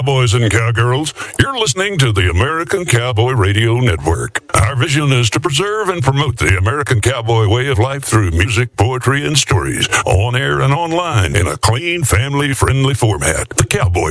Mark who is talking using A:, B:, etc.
A: cowboys and cowgirls. You're listening to the American Cowboy Radio Network. Our vision is to preserve and promote the American cowboy way of life through music, poetry, and stories, on air and online in a clean, family-friendly format. The Cowboy